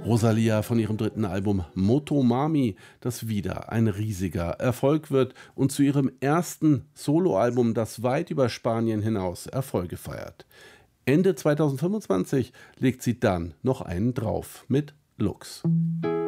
Rosalia von ihrem dritten Album Motomami, das wieder ein riesiger Erfolg wird und zu ihrem ersten Soloalbum, das weit über Spanien hinaus Erfolge feiert. Ende 2025 legt sie dann noch einen drauf mit Lux.